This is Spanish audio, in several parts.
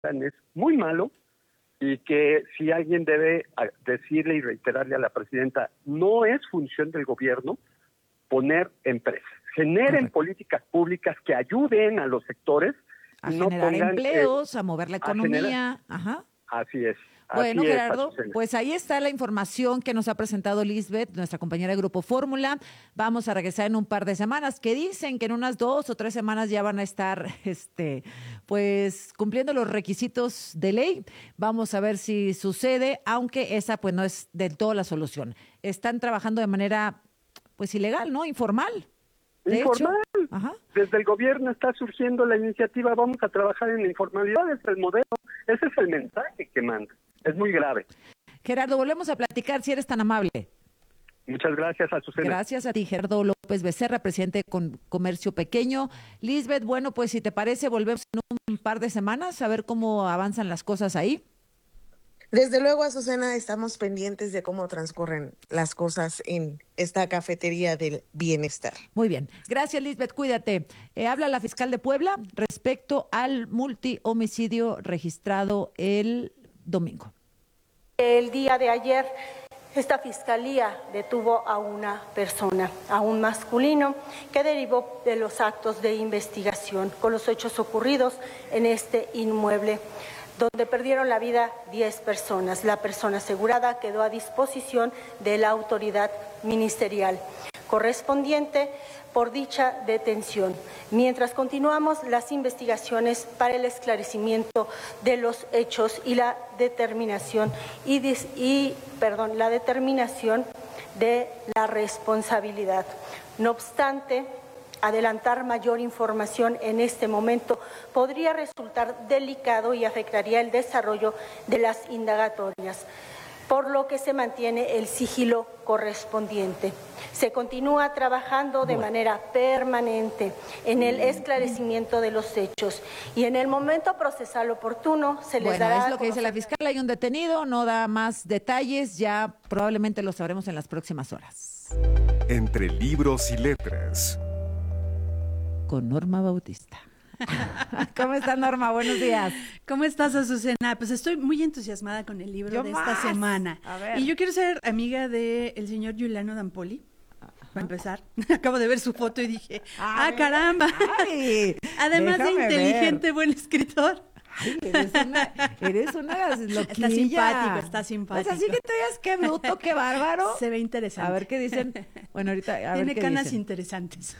es muy malo y que si alguien debe decirle y reiterarle a la presidenta, no es función del gobierno poner empresas. Generen políticas públicas que ayuden a los sectores. A no generar pongan, empleos, a mover la economía. Ajá. Así es. Bueno, así es, Gerardo, Azucena. pues ahí está la información que nos ha presentado Lisbeth, nuestra compañera de Grupo Fórmula. Vamos a regresar en un par de semanas, que dicen que en unas 2 o 3 semanas ya van a estar, pues, cumpliendo los requisitos de ley. Vamos a ver si sucede, aunque esa, pues, no es del todo la solución. Están trabajando de manera, pues, ilegal, ¿no? Informal. Informal. Ajá. Desde el gobierno está surgiendo la iniciativa, vamos a trabajar en la informalidad, es el modelo, ese es el mensaje que manda. Es muy grave. Gerardo, volvemos a platicar si eres tan amable. Muchas gracias, Azucena. Gracias a ti, Gerardo López Becerra, presidente de Comercio Pequeño. Lisbeth, bueno, pues si te parece, volvemos en un par de semanas a ver cómo avanzan las cosas ahí. Desde luego, Azucena, estamos pendientes de cómo transcurren las cosas en esta cafetería del bienestar. Muy bien. Gracias, Lisbeth. Cuídate. Habla la fiscal de Puebla respecto al multihomicidio registrado el domingo. El día de ayer, esta fiscalía detuvo a una persona, a un masculino, que derivó de los actos de investigación con los hechos ocurridos en este inmueble, donde perdieron la vida 10 personas. La persona asegurada quedó a disposición de la autoridad ministerial correspondiente por dicha detención, mientras continuamos las investigaciones para el esclarecimiento de los hechos y la determinación la determinación de la responsabilidad. No obstante, adelantar mayor información en este momento podría resultar delicado y afectaría el desarrollo de las indagatorias, por lo que se mantiene el sigilo correspondiente. Se continúa trabajando de manera permanente en el esclarecimiento de los hechos y en el momento procesal oportuno se les dará... Bueno, es lo que dice la fiscal, hay un detenido, no da más detalles, ya probablemente lo sabremos en las próximas horas. Entre libros y letras. Con Norma Bautista. ¿Cómo está, Norma? Buenos días. ¿Cómo estás, Azucena? Pues estoy muy entusiasmada con el libro esta semana. Y yo quiero ser amiga del señor Giuliano Dampoli, para empezar. Acabo de ver su foto y dije, caramba. Ay, además de inteligente, buen escritor. Ay, eres una loquilla. Está simpático. Pues así que te veas qué bruto, qué bárbaro. Se ve interesante. A ver qué dicen. Bueno, ahorita a ver Tiene qué canas dicen. interesantes.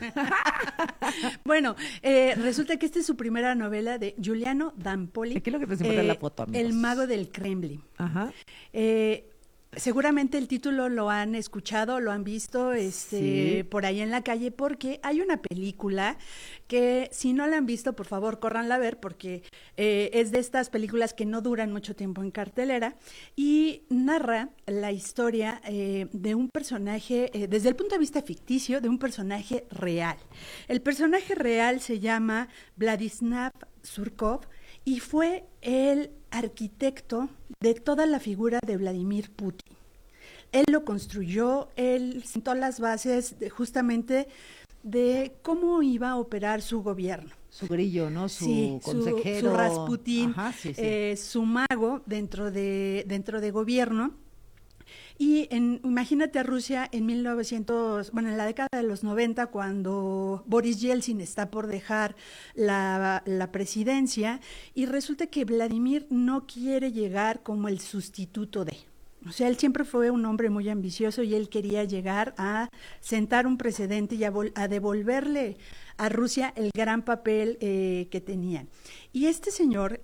Bueno, resulta que esta es su primera novela de Giuliano Dampoli. Aquí lo que nos importa es la foto, amigos. El mago del Kremlin. Ajá. Seguramente el título lo han escuchado, lo han visto Sí. por ahí en la calle, porque hay una película que si no la han visto, por favor, córranla a ver, porque es de estas películas que no duran mucho tiempo en cartelera y narra la historia de un personaje, desde el punto de vista ficticio, de un personaje real. El personaje real se llama Vladislav Surkov y fue el arquitecto de toda la figura de Vladimir Putin. Él lo construyó, él sentó las bases justamente de cómo iba a operar su gobierno. Su grillo, ¿no? Su consejero. Su Rasputín, Ajá, sí. su mago dentro de gobierno. Y imagínate a Rusia en en la década de los 90, cuando Boris Yeltsin está por dejar la presidencia, y resulta que Vladimir no quiere llegar como el sustituto de. O sea, él siempre fue un hombre muy ambicioso y él quería llegar a sentar un precedente y a devolverle a Rusia el gran papel que tenían. Y este señor,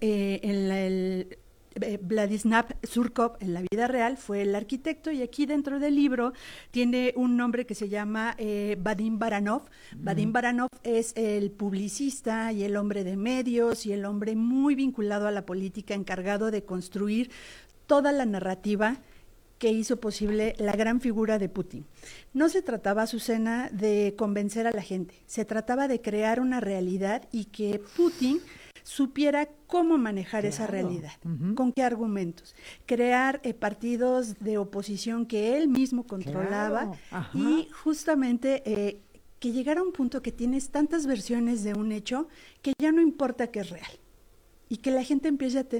Vladislav Surkov, en la vida real fue el arquitecto, y aquí dentro del libro tiene un nombre que se llama Vadim Baranov. Vadim Baranov es el publicista y el hombre de medios y el hombre muy vinculado a la política, encargado de construir toda la narrativa que hizo posible la gran figura de Putin. No se trataba, Azucena, de convencer a la gente, se trataba de crear una realidad y que Putin supiera cómo manejar esa realidad, con qué argumentos, crear partidos de oposición que él mismo controlaba y justamente que llegara a un punto que tienes tantas versiones de un hecho que ya no importa que es real. y que la gente empiece a tener